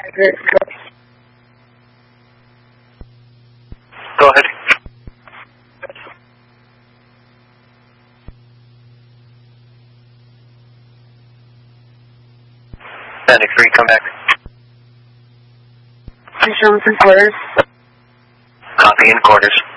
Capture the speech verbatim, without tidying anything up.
Go ahead. Panic three, come back. Please show us in quarters. Copy in quarters.